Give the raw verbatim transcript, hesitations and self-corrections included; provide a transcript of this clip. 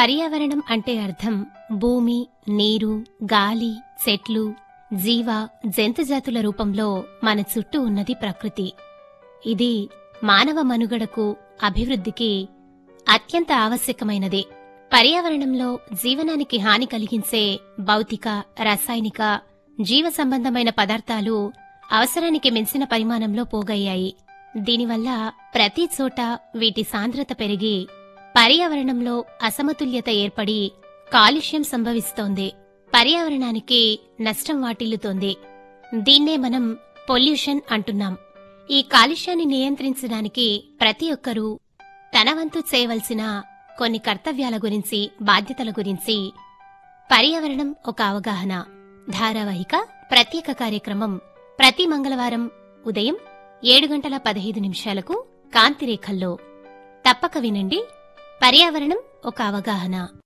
పర్యావరణం అంటే అర్థం భూమి, నీరు, గాలి, చెట్లు, జీవ, జంతుజాతుల రూపంలో మన చుట్టూ ఉన్నది ప్రకృతి. ఇది మానవ మనుగడకు, అభివృద్ధికి అత్యంత ఆవశ్యకమైనది. పర్యావరణంలో జీవనానికి హాని కలిగించే భౌతిక, రసాయనిక, జీవ సంబంధమైన పదార్థాలు అవసరానికి మించిన పరిమాణంలో పోగయ్యాయి. దీనివల్ల ప్రతి చోట వీటి సాంద్రత పెరిగి పర్యావరణంలో అసమతుల్యత ఏర్పడి కాలుష్యం సంభవిస్తోంది. పర్యావరణానికి నష్టం వాటిల్లుతోంది. దీన్నే మనం పొల్యూషన్ అంటున్నాం. ఈ కాలుష్యాన్ని నియంత్రించడానికి ప్రతి ఒక్కరూ తన వంతు చేయవలసిన కొన్ని కర్తవ్యాల గురించి, బాధ్యతల గురించి పర్యావరణం ఒక అవగాహన ధారావాహిక ప్రత్యేక కార్యక్రమం ప్రతి మంగళవారం ఉదయం ఏడు గంటల పదహైదు నిమిషాలకు కాంతిరేఖల్లో తప్పక వినండి. పర్యావరణం ఒక అవగాహన.